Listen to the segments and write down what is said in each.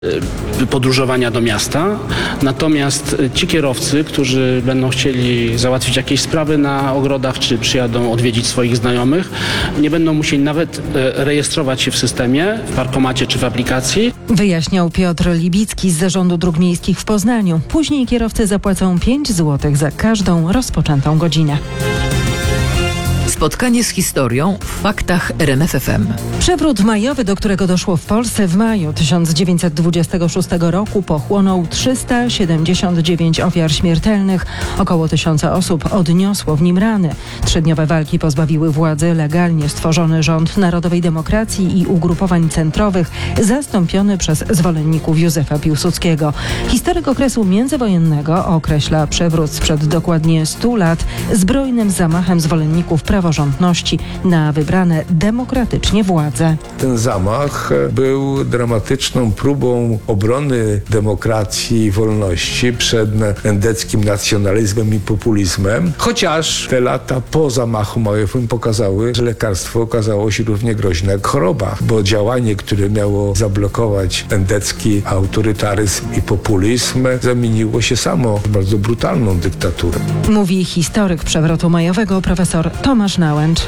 podróżowania do miasta. Natomiast ci kierowcy, którzy będą chcieli załatwić jakieś sprawy na ogrodach, czy przyjadą odwiedzić swoich znajomych, nie będą musieli nawet rejestrować się w systemie, w parkomacie czy w aplikacji. Wyjaśniał Piotr Libicki z Zarządu Dróg Miejskich w Poznaniu. Później kierowcy zapłacą 5 zł za każdą rozpoczętą godzinę. Spotkanie z historią w faktach RMF FM. Przewrót majowy, do którego doszło w Polsce w maju 1926 roku, pochłonął 379 ofiar śmiertelnych. Około 1000 osób odniosło w nim rany. 3-dniowe walki pozbawiły władzy legalnie stworzony rząd Narodowej Demokracji i ugrupowań centrowych, zastąpiony przez zwolenników Józefa Piłsudskiego. Historyk okresu międzywojennego określa przewrót sprzed dokładnie 100 lat zbrojnym zamachem zwolenników praworządności na wybrane demokratycznie władze. Ten zamach był dramatyczną próbą obrony demokracji i wolności przed endeckim nacjonalizmem i populizmem. Chociaż te lata po zamachu majowym pokazały, że lekarstwo okazało się równie groźne jak choroba, bo działanie, które miało zablokować endecki autorytaryzm i populizm, zamieniło się samo w bardzo brutalną dyktaturę. Mówi historyk przewrotu majowego profesor Tomasz Nałęcz.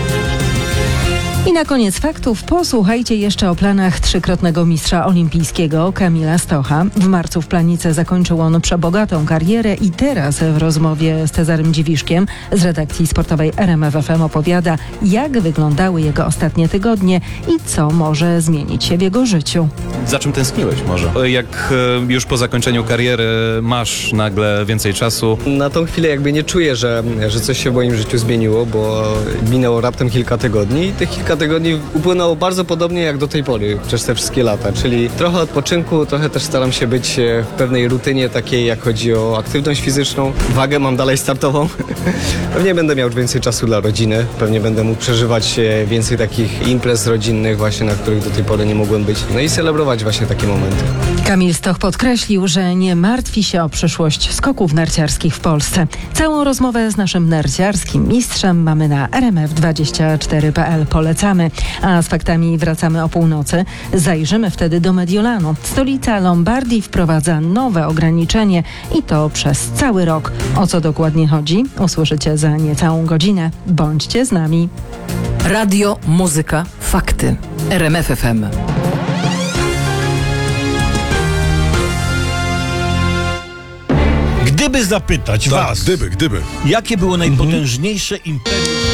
I na koniec faktów posłuchajcie jeszcze o planach trzykrotnego mistrza olimpijskiego Kamila Stocha. W marcu w Planicy zakończył on przebogatą karierę i teraz w rozmowie z Cezarym Dziwiszkiem z redakcji sportowej RMF FM opowiada, jak wyglądały jego ostatnie tygodnie i co może zmienić się w jego życiu. Za czym tęskniłeś może? Jak już po zakończeniu kariery masz nagle więcej czasu? Na tą chwilę jakby nie czuję, że coś się w moim życiu zmieniło, bo minęło raptem kilka tygodni i tych kilka tygodni upłynęło bardzo podobnie jak do tej pory, przez te wszystkie lata, czyli trochę odpoczynku, trochę też staram się być w pewnej rutynie takiej, jak chodzi o aktywność fizyczną. Wagę mam dalej startową. Pewnie będę miał więcej czasu dla rodziny, pewnie będę mógł przeżywać więcej takich imprez rodzinnych właśnie, na których do tej pory nie mogłem być. No i celebrować właśnie takie momenty. Kamil Stoch podkreślił, że nie martwi się o przyszłość skoków narciarskich w Polsce. Całą rozmowę z naszym narciarskim mistrzem mamy na rmf24.pl. Polecamy. A z faktami wracamy o północy. Zajrzymy wtedy do Mediolanu. Stolica Lombardii wprowadza nowe ograniczenie i to przez cały rok. O co dokładnie chodzi? Usłyszycie za niecałą godzinę. Bądźcie z nami. Radio, muzyka, fakty. RMF FM. Gdyby zapytać was, gdyby. jakie było najpotężniejsze imperium